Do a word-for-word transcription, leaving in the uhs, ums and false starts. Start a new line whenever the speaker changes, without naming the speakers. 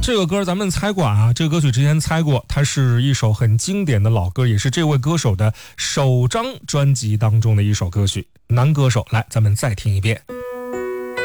这个歌咱们猜过啊，这个歌曲之前猜过，它是一首很经典的老歌，也是这位歌手的首张专辑当中的一首歌曲。男歌手，来，咱们再听一遍。